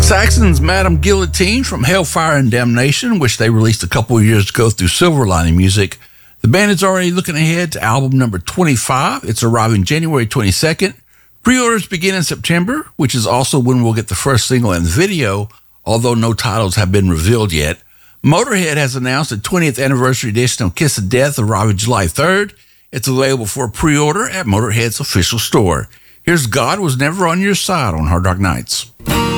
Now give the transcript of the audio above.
Saxon's Madame Guillotine from Hellfire and Damnation, which they released a couple of years ago through Silver Lining Music. The band is already looking ahead to album number 25. It's arriving January 22nd. Pre-orders begin in September, which is also when we'll get the first single and video, although no titles have been revealed yet. Motorhead has announced the 20th anniversary edition of Kiss of Death arriving July 3rd. It's available for pre-order at Motorhead's official store. Here's God Was Never on Your Side on Hard Rock Nights.